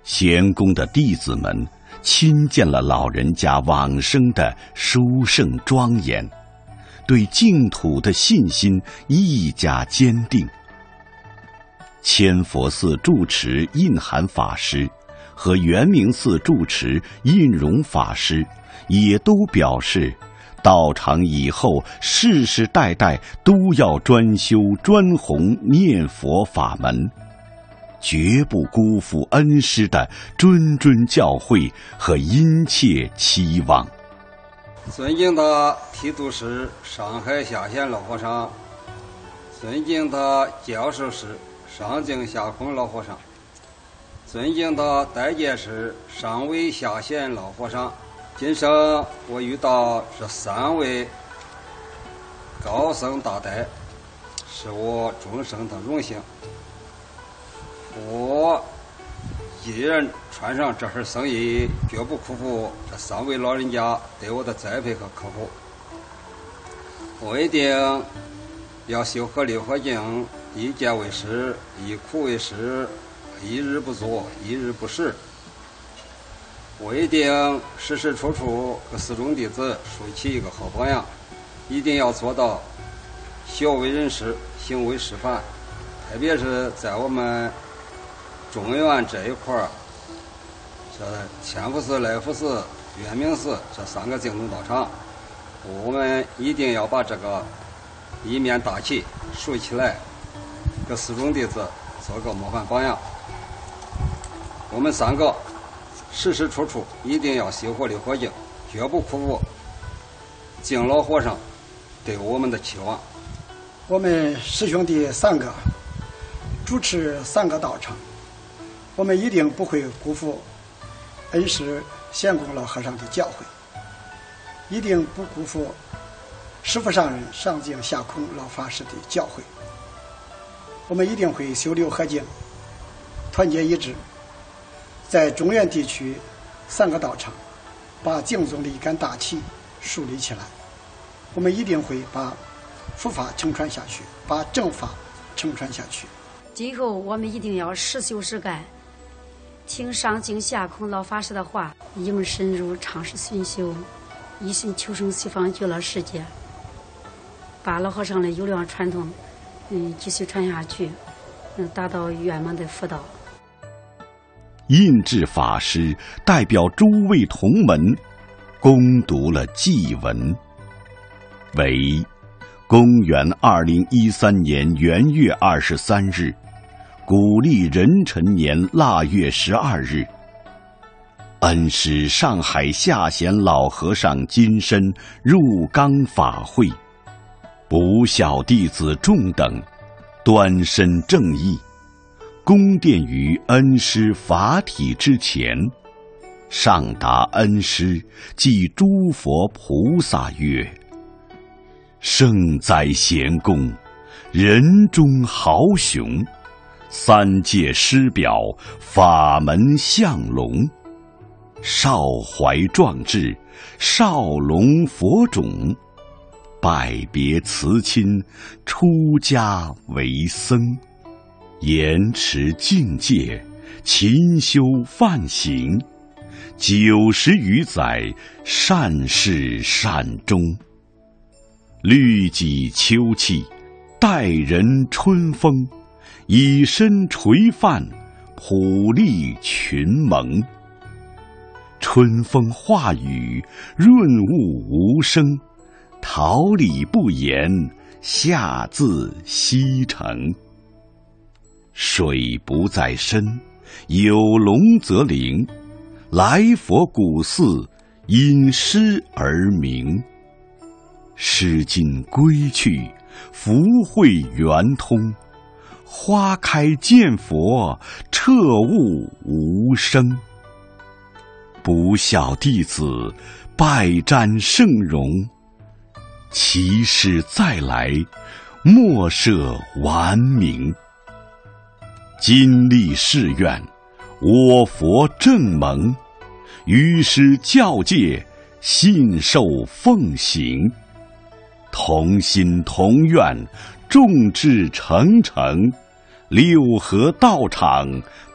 贤公的弟子们亲见了老人家往生的殊胜庄严，对净土的信心愈加坚定。千佛寺住持印涵法师和圆明寺住持印容法师也都表示，道场以后世世代代都要专修专弘念佛法门，绝不辜负恩师的谆谆教诲和殷切期望。 尊敬的提督师上海下县老和尚，尊敬的教授师上净下空老和尚，尊敬的代监师上位下县老和尚，今生我遇到这3位高僧大德，是我终生的荣幸。我一人穿上这份僧衣，绝不辜负这3位老人家对我的栽培和呵护。我一定要修合六合敬，一戒为师，一苦为师，一日不作，一日不食。我一定时时处处给寺中弟子树起一个好榜样，一定要做到学为人师，行为示范。特别是在我们中原这一块儿，这千佛寺、来福寺、圆明寺这3个净土道场，我们一定要把这个一面大旗竖起来，给寺中弟子做个模范榜样。我们3个时时处处一定要修活六合敬，绝不辜负净老和尚对我们的期望。 我们师兄弟3个主持3个道场，我们一定不会辜负恩师贤公老和尚的教诲，一定不辜负师父上人上净下空老法师的教诲。我们一定会修六合敬，团结一致，在中原地区3个道场把净宗的一杆大旗树立起来。我们一定会把佛法承传下去，把正法承传下去。 今后我们一定要实修实干，听上净下空老法师的话，应深入常识熏修，一心求生西方极乐世界，把老和尚的优良传统继续传下去，达到圆满的佛道。 印智法师代表诸位同门恭读了祭文，为公元2013年元月23日，古历壬辰年腊月12日，恩师上海下贤老和尚金身入冈法会，不孝弟子众等端身正义，恭奠于恩师法体之前，上达恩师即诸佛菩萨曰：圣哉贤公，人中豪雄，3界师表，法门相龙，少怀壮志，少龙佛种，拜别辞亲，出家为僧，严持境界，勤修梵行，90余载，善始善终，律己秋气，待人春风，以身垂范，普利群蒙。春风化雨，润物无声，桃李不言，下自西城。水不在深，有龙则灵，来佛古寺，因诗而名。诗经归去，福慧圆通，花开见佛，彻悟无生。不孝弟子，拜瞻圣容，其师再来，莫设顽名。今立誓愿，我佛正盟，于师教戒，信受奉行。同心同愿，众志成城，六合道场，